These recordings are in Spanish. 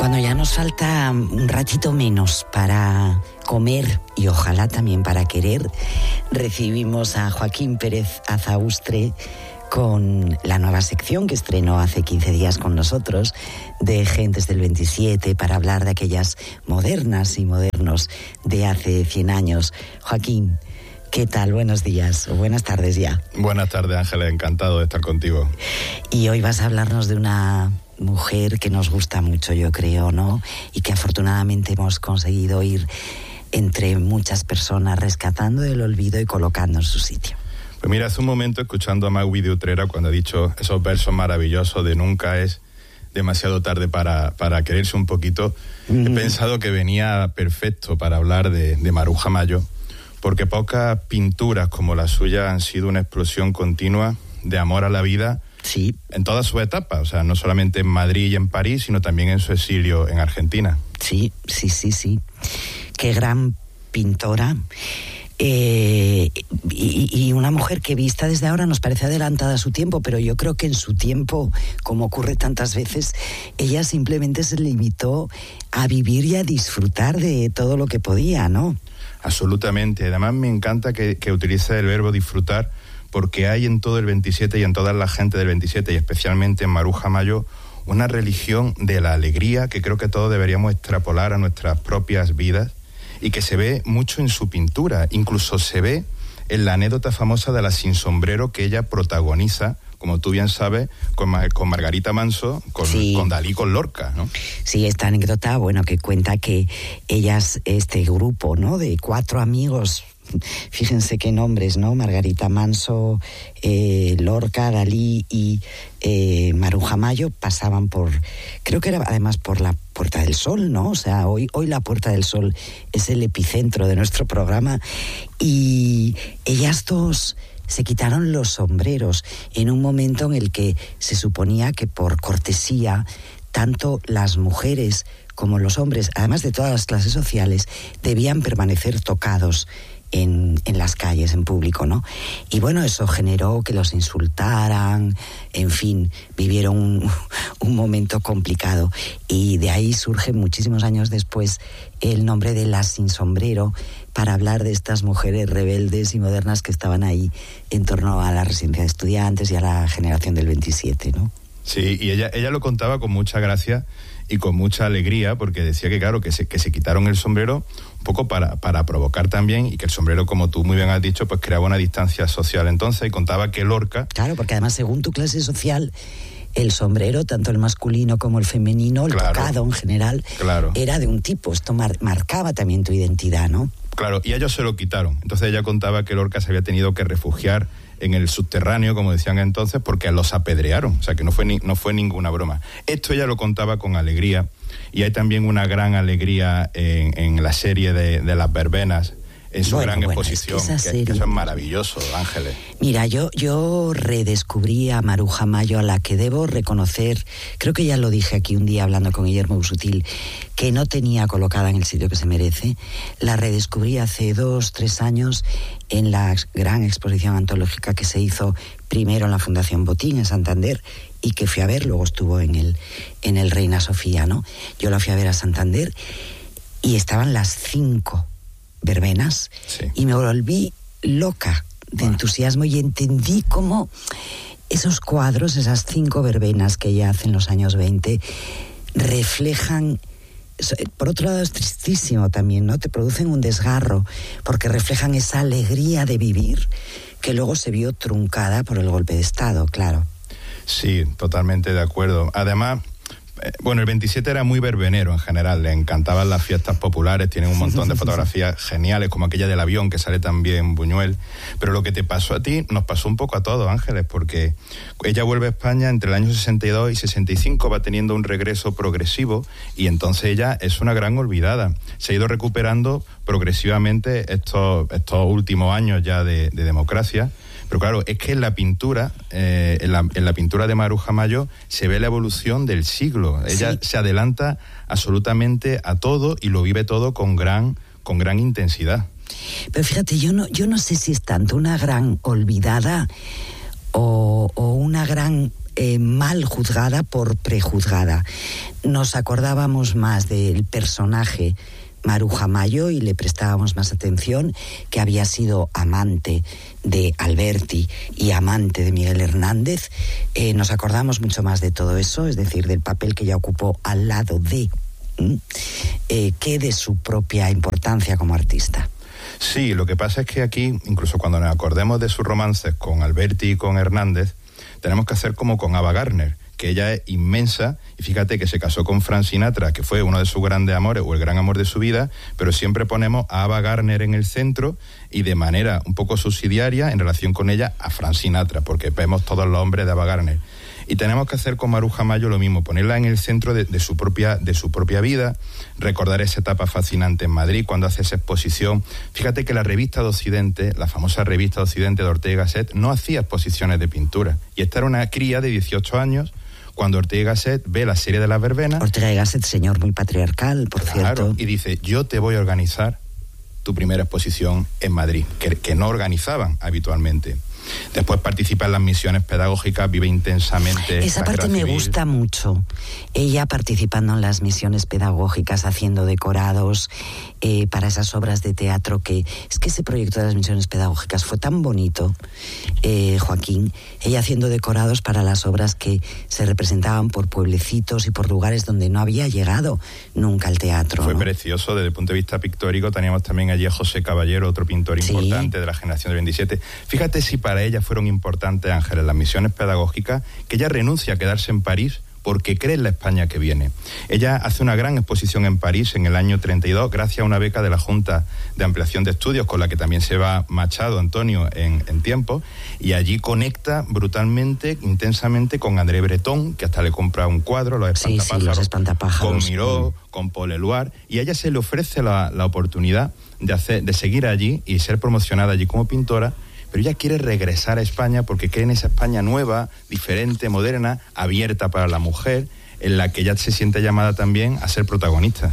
Cuando ya nos falta un ratito menos para comer y ojalá también para querer, recibimos a Joaquín Pérez Azaustre con la nueva sección que estrenó hace 15 días con nosotros de Gentes del 27 para hablar de aquellas modernas y modernos de hace 100 años. Joaquín, ¿qué tal? Buenos días o buenas tardes ya. Buenas tardes, Ángeles, encantado de estar contigo. Y hoy vas a hablarnos de una mujer que nos gusta mucho, yo creo, ¿no? Y que afortunadamente hemos conseguido ir entre muchas personas rescatando del olvido y colocando en su sitio. Pues mira, hace un momento escuchando a Magui de Utrera cuando ha dicho esos versos maravillosos de nunca es demasiado tarde para quererse un poquito, he pensado que venía perfecto para hablar de Maruja Mayo, porque pocas pinturas como la suya han sido una explosión continua de amor a la vida. Sí. En todas sus etapas, o sea, no solamente en Madrid y en París, sino también en su exilio en Argentina. Sí. Qué gran pintora. Y una mujer que vista desde ahora nos parece adelantada a su tiempo, pero yo creo que en su tiempo, como ocurre tantas veces, ella simplemente se limitó a vivir y a disfrutar de todo lo que podía, ¿no? Absolutamente. Además me encanta que utilice el verbo disfrutar, porque hay en todo el 27 y en toda la gente del 27 y especialmente en Maruja Mayo una religión de la alegría que creo que todos deberíamos extrapolar a nuestras propias vidas y que se ve mucho en su pintura. Incluso se ve en la anécdota famosa de la sin sombrero que ella protagoniza, como tú bien sabes, con Margarita Manso, con Dalí, con Lorca, ¿no? Sí, esta anécdota, bueno, que cuenta que ellas, este grupo, ¿no?, de 4 amigos, fíjense qué nombres, ¿no? Margarita Manso, Lorca, Dalí y Maruja Mayo pasaban por, creo que era además por la Puerta del Sol, ¿no? O sea, hoy la Puerta del Sol es el epicentro de nuestro programa y ellas dos se quitaron los sombreros en un momento en el que se suponía que por cortesía tanto las mujeres como los hombres, además de todas las clases sociales, debían permanecer tocados en las calles, en público, ¿no? Y bueno, eso generó que los insultaran, en fin, vivieron un momento complicado. Y de ahí surge muchísimos años después el nombre de las sin sombrero, para hablar de estas mujeres rebeldes y modernas que estaban ahí en torno a la residencia de estudiantes y a la generación del 27, ¿no? Sí, y ella lo contaba con mucha gracia y con mucha alegría, porque decía que claro, que se quitaron el sombrero un poco para provocar también, y que el sombrero, como tú muy bien has dicho, pues creaba una distancia social. Entonces, y contaba que Lorca... Claro, porque además según tu clase social, el sombrero, tanto el masculino como el femenino, el tocado en general, era de un tipo. Esto marcaba también tu identidad, ¿no? Claro, y ellos se lo quitaron. Entonces ella contaba que Lorca se había tenido que refugiar en el subterráneo, como decían entonces, porque los apedrearon. O sea, que no fue ninguna broma. Esto ella lo contaba con alegría, y hay también una gran alegría en la serie de Las Verbenas, en su gran exposición, que eso es maravilloso, Ángeles. Mira, yo redescubrí a Maruja Mayo, a la que debo reconocer, creo que ya lo dije aquí un día hablando con Guillermo Busutil, que no tenía colocada en el sitio que se merece. La redescubrí hace 2-3 años en la gran exposición antológica que se hizo primero en la Fundación Botín, en Santander, y que fui a ver, luego estuvo en el Reina Sofía, ¿no? Yo la fui a ver a Santander y estaban las 5 verbenas, y me volví loca de entusiasmo y entendí cómo esos cuadros, esas 5 verbenas que ella hace en los años 20, reflejan, por otro lado es tristísimo también, ¿no? Te producen un desgarro, porque reflejan esa alegría de vivir que luego se vio truncada por el golpe de Estado, claro. Sí, totalmente de acuerdo. Además, bueno, el 27 era muy verbenero en general, le encantaban las fiestas populares, tienen un montón de fotografías geniales, como aquella del avión que sale también Buñuel, pero lo que te pasó a ti nos pasó un poco a todos, Ángeles, porque ella vuelve a España entre el año 62 y 65, va teniendo un regreso progresivo, y entonces ella es una gran olvidada. Se ha ido recuperando progresivamente estos últimos años ya de democracia. Pero claro, es que en la pintura, en la pintura de Maruja Mayo se ve la evolución del siglo. Ella se adelanta absolutamente a todo y lo vive todo con gran intensidad. Pero fíjate, yo no sé si es tanto una gran olvidada o una gran mal juzgada por prejuzgada. Nos acordábamos más del personaje Maruja Mayo y le prestábamos más atención, que había sido amante de Alberti y amante de Miguel Hernández. Nos acordamos mucho más de todo eso, es decir, del papel que ella ocupó al lado de, que de su propia importancia como artista. Sí, lo que pasa es que aquí, incluso cuando nos acordemos de sus romances con Alberti y con Hernández, tenemos que hacer como con Ava Gardner, que ella es inmensa, y fíjate que se casó con Frank Sinatra, que fue uno de sus grandes amores, o el gran amor de su vida, pero siempre ponemos a Ava Gardner en el centro, y de manera un poco subsidiaria, en relación con ella, a Frank Sinatra, porque vemos todos los hombres de Ava Gardner. Y tenemos que hacer con Maruja Mayo lo mismo, ponerla en el centro de su propia vida, recordar esa etapa fascinante en Madrid, cuando hace esa exposición. Fíjate que la revista de Occidente, la famosa revista de Occidente de Ortega y Gasset, no hacía exposiciones de pintura. Y esta era una cría de 18 años, cuando Ortega y Gasset ve la serie de las verbenas. Ortega y Gasset, señor muy patriarcal, por cierto. Y dice, yo te voy a organizar tu primera exposición en Madrid, que no organizaban habitualmente. Después participa en las misiones pedagógicas, vive intensamente. Esa parte me gusta mucho. Ella participando en las misiones pedagógicas, haciendo decorados para esas obras de teatro, que es que ese proyecto de las misiones pedagógicas fue tan bonito, Joaquín. Ella haciendo decorados para las obras que se representaban por pueblecitos y por lugares donde no había llegado nunca el teatro. Fue, ¿no?, precioso desde el punto de vista pictórico. Teníamos también allí a José Caballero, otro pintor importante de la generación del 27. Fíjate si para ella fueron importantes, Ángeles, las misiones pedagógicas, que ella renuncia a quedarse en París porque cree en la España que viene. Ella hace una gran exposición en París en el año 32, gracias a una beca de la Junta de Ampliación de Estudios, con la que también se va Machado, Antonio, en tiempo, y allí conecta brutalmente, intensamente con André Breton, que hasta le compra un cuadro, Los Espantapájaros, con Miró, con Paul Eluard, y a ella se le ofrece la oportunidad de seguir allí y ser promocionada allí como pintora. Pero ella quiere regresar a España porque cree en esa España nueva, diferente, moderna, abierta para la mujer, en la que ella se siente llamada también a ser protagonista.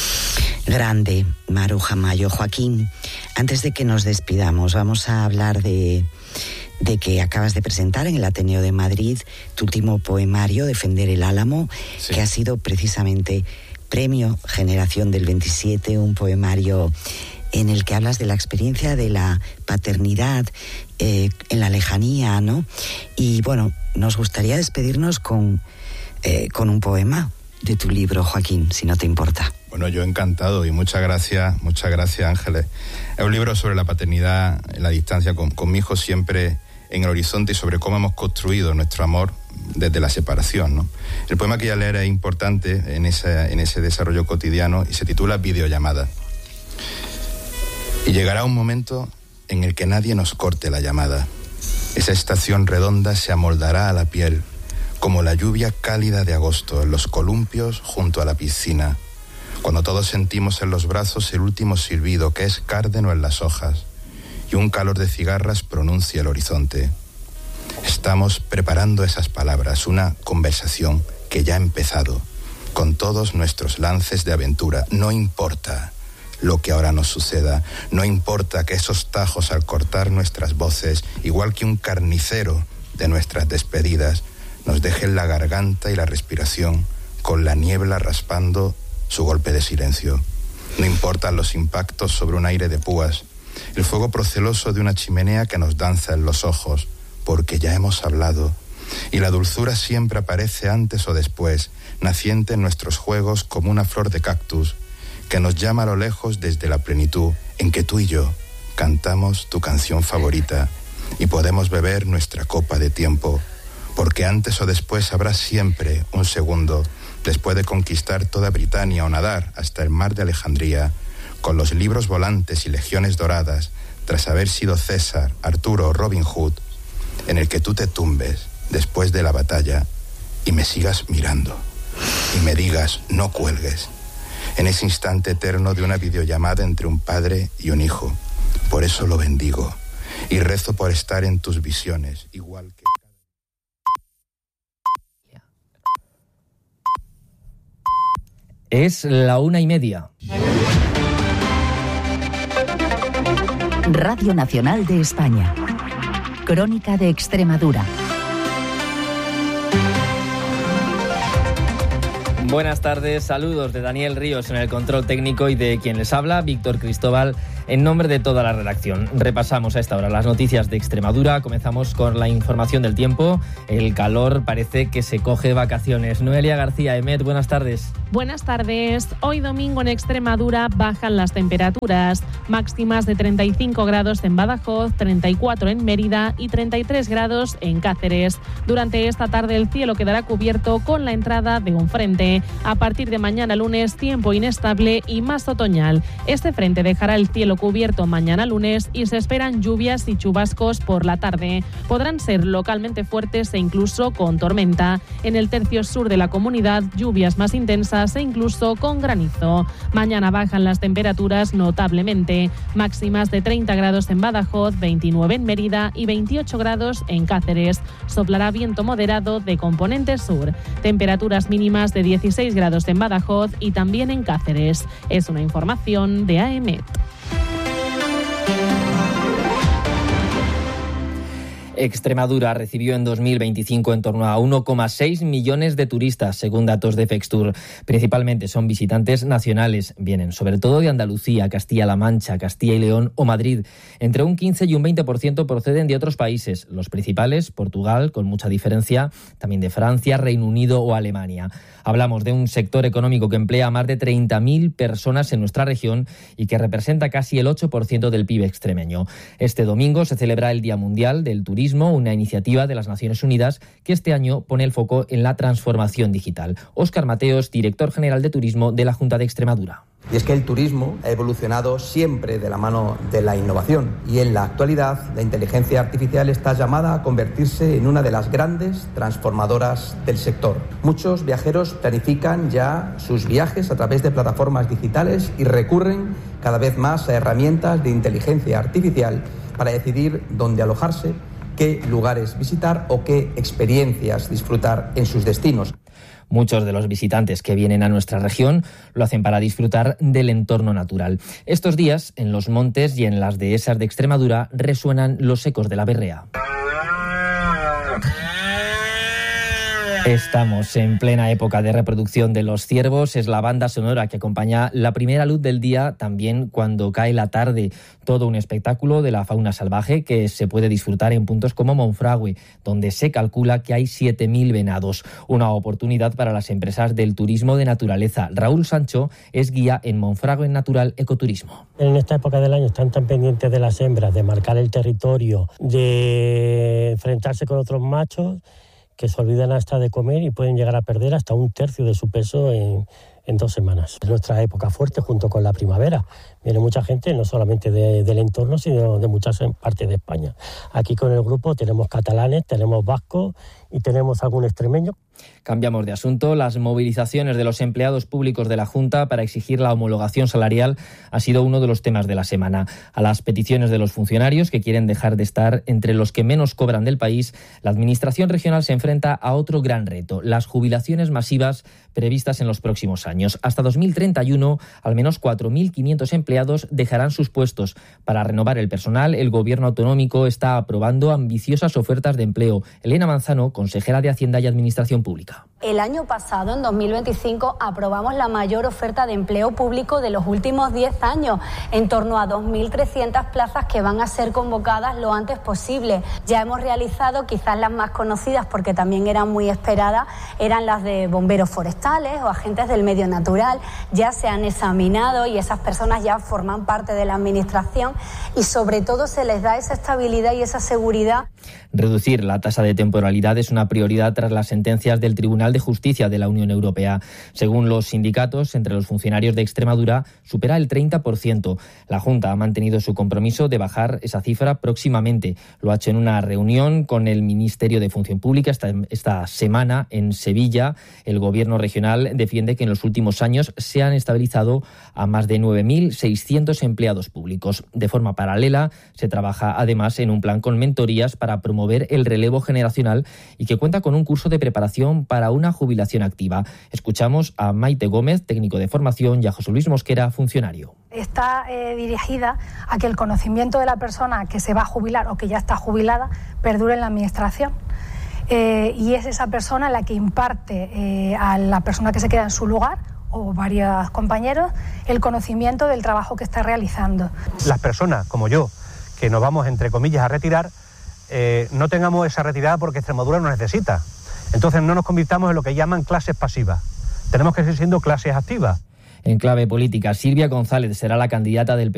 Grande, Maruja Mayo. Joaquín, antes de que nos despidamos, vamos a hablar de que acabas de presentar en el Ateneo de Madrid tu último poemario, Defender el Álamo, sí, que ha sido precisamente Premio Generación del 27, un poemario en el que hablas de la experiencia de la paternidad en la lejanía, ¿no? Y bueno, nos gustaría despedirnos con un poema de tu libro, Joaquín, si no te importa. Bueno, yo encantado, y muchas gracias, Ángeles. Es un libro sobre la paternidad en la distancia, con mi hijo siempre en el horizonte, y sobre cómo hemos construido nuestro amor desde la separación, ¿no? El poema que voy a leer es importante en ese desarrollo cotidiano y se titula Videollamada. Y llegará un momento en el que nadie nos corte la llamada. Esa estación redonda se amoldará a la piel, como la lluvia cálida de agosto en los columpios junto a la piscina, cuando todos sentimos en los brazos el último silbido que es cárdeno en las hojas, y un calor de cigarras pronuncia el horizonte. Estamos preparando esas palabras, una conversación que ya ha empezado, con todos nuestros lances de aventura. No importa lo que ahora nos suceda, no importa que esos tajos al cortar nuestras voces, igual que un carnicero de nuestras despedidas, nos dejen la garganta y la respiración con la niebla raspando su golpe de silencio. No importan los impactos sobre un aire de púas, el fuego proceloso de una chimenea que nos danza en los ojos, porque ya hemos hablado, y la dulzura siempre aparece antes o después, naciente en nuestros juegos como una flor de cactus, que nos llama a lo lejos desde la plenitud en que tú y yo cantamos tu canción favorita y podemos beber nuestra copa de tiempo, porque antes o después habrá siempre un segundo después de conquistar toda Britania o nadar hasta el mar de Alejandría, con los libros volantes y legiones doradas, tras haber sido César, Arturo o Robin Hood, en el que tú te tumbes después de la batalla y me sigas mirando y me digas no cuelgues, en ese instante eterno de una videollamada entre un padre y un hijo. Por eso lo bendigo y rezo por estar en tus visiones, igual que... Es la 1:30. Radio Nacional de España. Crónica de Extremadura. Buenas tardes, saludos de Daniel Ríos en el control técnico y de quien les habla, Víctor Cristóbal, en nombre de toda la redacción. Repasamos a esta hora las noticias de Extremadura. Comenzamos con la información del tiempo. El calor parece que se coge vacaciones. Noelia García, Emet, buenas tardes. Buenas tardes. Hoy domingo en Extremadura bajan las temperaturas. Máximas de 35 grados en Badajoz, 34 en Mérida y 33 grados en Cáceres. Durante esta tarde el cielo quedará cubierto con la entrada de un frente. A partir de mañana lunes, tiempo inestable y más otoñal. Este frente dejará el cielo cubierto mañana lunes y se esperan lluvias y chubascos por la tarde. Podrán ser localmente fuertes e incluso con tormenta. En el tercio sur de la comunidad, lluvias más intensas e incluso con granizo. Mañana bajan las temperaturas notablemente. Máximas de 30 grados en Badajoz, 29 en Mérida y 28 grados en Cáceres. Soplará viento moderado de componente sur. Temperaturas mínimas de 16 grados en Badajoz y también en Cáceres. Es una información de AEMET. Extremadura recibió en 2025 en torno a 1,6 millones de turistas, según datos de Fextur. Principalmente son visitantes nacionales, vienen sobre todo de Andalucía, Castilla-La Mancha, Castilla y León o Madrid. Entre un 15 y un 20% proceden de otros países, los principales, Portugal, con mucha diferencia, también de Francia, Reino Unido o Alemania. Hablamos de un sector económico que emplea a más de 30.000 personas en nuestra región y que representa casi el 8% del PIB extremeño. Este domingo se celebra el Día Mundial del Turismo, una iniciativa de las Naciones Unidas que este año pone el foco en la transformación digital. Óscar Mateos, director general de Turismo de la Junta de Extremadura. Y es que el turismo ha evolucionado siempre de la mano de la innovación y en la actualidad la inteligencia artificial está llamada a convertirse en una de las grandes transformadoras del sector. Muchos viajeros planifican ya sus viajes a través de plataformas digitales y recurren cada vez más a herramientas de inteligencia artificial para decidir dónde alojarse, qué lugares visitar o qué experiencias disfrutar en sus destinos. Muchos de los visitantes que vienen a nuestra región lo hacen para disfrutar del entorno natural. Estos días, en los montes y en las dehesas de Extremadura, resuenan los ecos de la berrea. Estamos en plena época de reproducción de los ciervos. Es la banda sonora que acompaña la primera luz del día, también cuando cae la tarde. Todo un espectáculo de la fauna salvaje que se puede disfrutar en puntos como Monfragüe, donde se calcula que hay 7.000 venados. Una oportunidad para las empresas del turismo de naturaleza. Raúl Sancho es guía en Monfragüe Natural Ecoturismo. En esta época del año están tan pendientes de las hembras, de marcar el territorio, de enfrentarse con otros machos, que se olvidan hasta de comer y pueden llegar a perder hasta un tercio de su peso en 2 semanas. Es nuestra época fuerte junto con la primavera. Viene mucha gente, no solamente del entorno, sino de muchas partes de España. Aquí con el grupo tenemos catalanes, tenemos vascos y tenemos algún extremeño. Cambiamos de asunto. Las movilizaciones de los empleados públicos de la Junta para exigir la homologación salarial ha sido uno de los temas de la semana. A las peticiones de los funcionarios que quieren dejar de estar entre los que menos cobran del país, la Administración regional se enfrenta a otro gran reto, las jubilaciones masivas previstas en los próximos años. Hasta 2031, al menos 4.500 empleados dejarán sus puestos. Para renovar el personal, el Gobierno autonómico está aprobando ambiciosas ofertas de empleo. Elena Manzano, consejera de Hacienda y Administración Pública. El año pasado, en 2025, aprobamos la mayor oferta de empleo público de los últimos 10 años, en torno a 2.300 plazas que van a ser convocadas lo antes posible. Ya hemos realizado quizás las más conocidas, porque también eran muy esperadas, eran las de bomberos forestales o agentes del medio natural. Ya se han examinado y esas personas ya forman parte de la Administración y sobre todo se les da esa estabilidad y esa seguridad. Reducir la tasa de temporalidad es una prioridad tras las sentencias del Tribunal de Justicia de la Unión Europea. Según los sindicatos, entre los funcionarios de Extremadura supera el 30%. La Junta ha mantenido su compromiso de bajar esa cifra próximamente. Lo ha hecho en una reunión con el Ministerio de Función Pública esta semana en Sevilla. El Gobierno regional defiende que en los últimos años se han estabilizado a más de 9.600 empleados públicos. De forma paralela, se trabaja además en un plan con mentorías para promover el relevo generacional y que cuenta con un curso de preparación para una jubilación activa. Escuchamos a Maite Gómez, técnico de formación, y a José Luis Mosquera, funcionario. Está dirigida a que el conocimiento de la persona que se va a jubilar o que ya está jubilada perdure en la Administración. y es esa persona la que imparte a la persona que se queda en su lugar o varios compañeros el conocimiento del trabajo que está realizando. Las personas como yo, que nos vamos entre comillas a retirar, no tengamos esa retirada porque Extremadura nos necesita. Entonces no nos convirtamos en lo que llaman clases pasivas. Tenemos que seguir siendo clases activas. En clave política, Silvia González será la candidata del